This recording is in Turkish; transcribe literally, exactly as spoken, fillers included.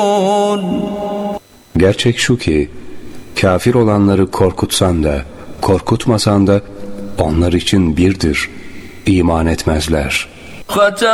Gerçek şu ki, kafir olanları korkutsan da, korkutmasan da onlar için birdir, iman etmezler.